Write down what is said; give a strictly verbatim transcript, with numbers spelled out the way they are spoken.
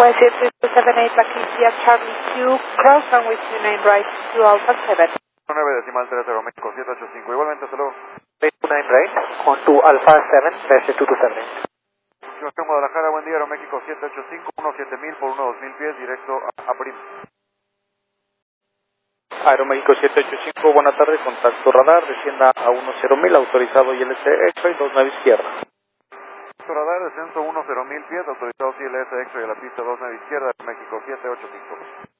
Y Z two seven eight Lakesia Charlie Q, cross runway two nine right to Alpha seven. nueve decimal tres cero México siete ocho cinco, igualmente, hasta luego. two nine right, on to Alpha seven, West two two seven eight. Sebastián Guadalajara, buen día, Aeroméxico siete ocho cinco, uno siete mil por uno dos mil pies, directo a, a Prim. Aeroméxico siete ocho cinco, buena tarde, contacto radar, descienda a uno cero mil, autorizado I L S X-ray, dos nueve izquierda. Radar, descenso uno cero mil pies, autorizado I L S X-ray a la pista dos nueve izquierda, México siete ocho cinco.